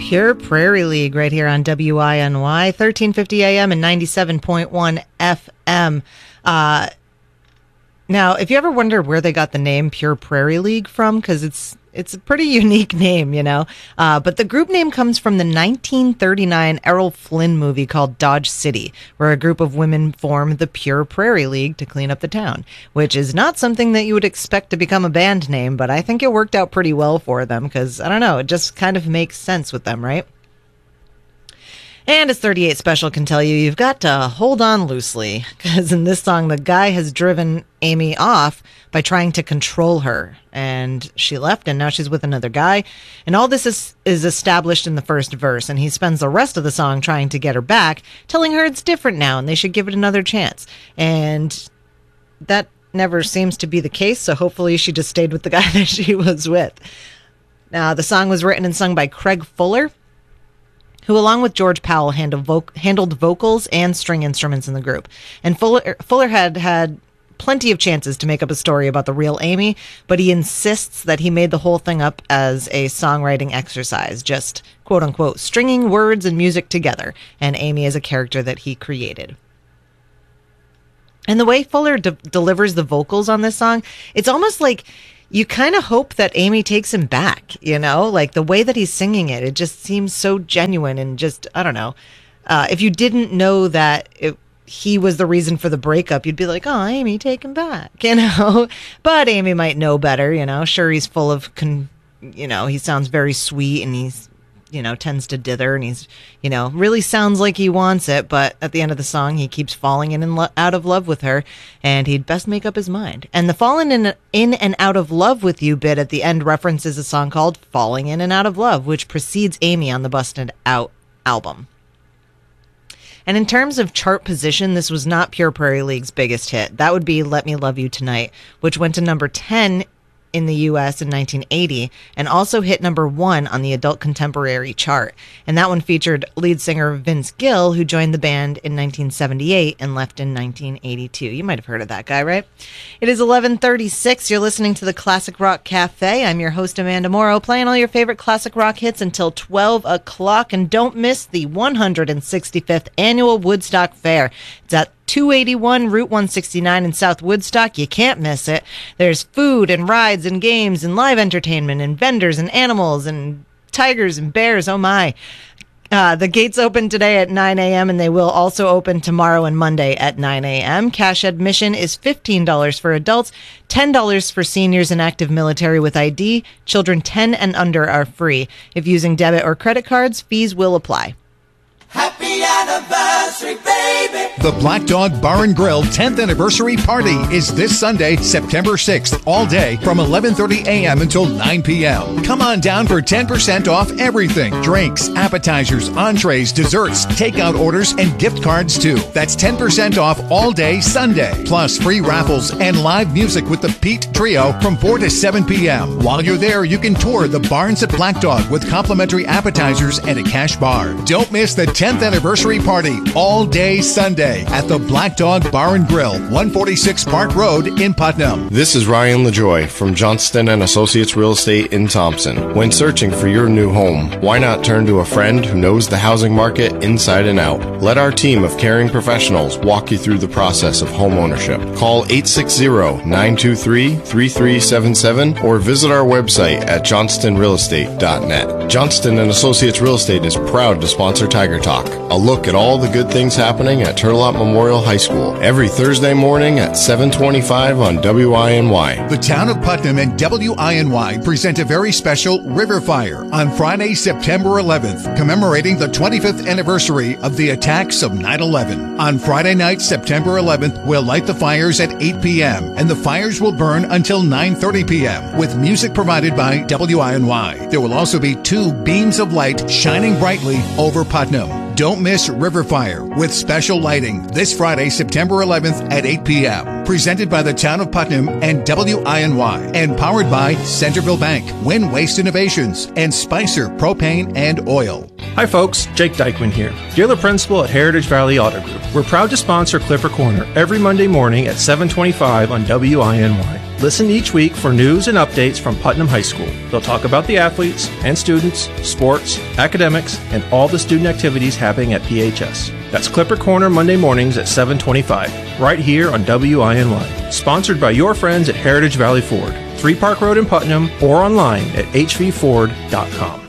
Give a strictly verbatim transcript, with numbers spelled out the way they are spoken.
Pure Prairie League right here on W I N Y, thirteen fifty A M and ninety-seven point one F M. Uh, now, if you ever wonder where they got the name Pure Prairie League from, because it's it's a pretty unique name, you know, uh, but the group name comes from the nineteen thirty-nine Errol Flynn movie called Dodge City, where a group of women formed the Pure Prairie League to clean up the town, which is not something that you would expect to become a band name, but I think it worked out pretty well for them because, I don't know, it just kind of makes sense with them, right? And as thirty-eight Special can tell you, you've got to hold on loosely, because in this song, the guy has driven Amy off by trying to control her, and she left, and now she's with another guy, and all this is, is established in the first verse, and he spends the rest of the song trying to get her back, telling her it's different now, and they should give it another chance, and that never seems to be the case, so hopefully she just stayed with the guy that she was with. Now, the song was written and sung by Craig Fuller, who along with George Powell handled, vo- handled vocals and string instruments in the group. And Fuller, Fuller had had plenty of chances to make up a story about the real Amy, but he insists that he made the whole thing up as a songwriting exercise, just quote-unquote stringing words and music together, and Amy is a character that he created. And the way Fuller de- delivers the vocals on this song, it's almost like you kind of hope that Amy takes him back, you know? Like, the way that he's singing it, it just seems so genuine and just, I don't know. Uh, if you didn't know that it, he was the reason for the breakup, you'd be like, oh, Amy, take him back, you know? But Amy might know better, you know? Sure, he's full of, con- you know, he sounds very sweet and he's, you know, tends to dither and he's, you know, really sounds like he wants it, but at the end of the song, he keeps falling in and lo- out of love with her, and he'd best make up his mind. And the falling in, in and out of love with you bit at the end references a song called Falling in and Out of Love, which precedes Amy on the Busted Out album. And in terms of chart position, this was not Pure Prairie League's biggest hit. That would be Let Me Love You Tonight, which went to number ten in the U S in nineteen eighty, and also hit number one on the adult contemporary chart. And that one featured lead singer Vince Gill, who joined the band in nineteen seventy-eight and left in nineteen eighty-two. You might have heard of that guy, right? It is eleven thirty-six. You're listening to the Classic Rock Cafe. I'm your host, Amanda Morrow, playing all your favorite classic rock hits until twelve o'clock. And don't miss the one hundred sixty-fifth Annual Woodstock Fair. It's at two eighty-one Route one sixty-nine in South Woodstock. You can't miss it. There's food and rides and games and live entertainment and vendors and animals and tigers and bears. Oh my. Uh, the gates open today at nine a.m. and they will also open tomorrow and Monday at nine a.m. Cash admission is fifteen dollars for adults, ten dollars for seniors and active military with I D. Children ten and under are free. If using debit or credit cards, fees will apply. Happy anniversary, baby! The Black Dog Bar and Grill tenth Anniversary Party is this Sunday, September sixth, all day from eleven thirty a.m. until nine p.m. Come on down for ten percent off everything. Drinks, appetizers, entrees, desserts, takeout orders, and gift cards too. That's ten percent off all day Sunday. Plus free raffles and live music with the Pete Trio from four to seven p.m. While you're there, you can tour the Barns at Black Dog with complimentary appetizers and a cash bar. Don't miss the tenth Anniversary Party all day Sunday at the Black Dog Bar and Grill, one forty-six Park Road in Putnam. This is Ryan LaJoy from Johnston and Associates Real Estate in Thompson. When searching for your new home, why not turn to a friend who knows the housing market inside and out? Let our team of caring professionals walk you through the process of home ownership. Call eight six zero, nine two three, three three seven seven or visit our website at johnston real estate dot net. Johnston and Associates Real Estate is proud to sponsor Tiger Talk, a look at all the good things happening at Turlock Memorial High School, every Thursday morning at seven twenty-five on W I N Y. The town of Putnam and W I N Y present a very special River Fire on Friday, September eleventh, commemorating the twenty-fifth anniversary of the attacks of nine eleven. On Friday night, September eleventh, we'll light the fires at eight p.m. and the fires will burn until nine thirty p.m. with music provided by W I N Y. There will also be two beams of light shining brightly over Putnam. Don't miss River Fire with special lighting this Friday, September eleventh at eight p.m. Presented by the Town of Putnam and W I N Y and powered by Centerville Bank, Win Waste Innovations, and Spicer Propane and Oil. Hi folks, Jake Dykeman here, dealer principal at Heritage Valley Auto Group. We're proud to sponsor Clifford Corner every Monday morning at seven twenty-five on W I N Y. Listen each week for news and updates from Putnam High School. They'll talk about the athletes and students, sports, academics, and all the student activities happening at P H S. That's Clipper Corner Monday mornings at seven twenty-five, right here on W I N Y. Sponsored by your friends at Heritage Valley Ford, three Park Road in Putnam, or online at h v ford dot com.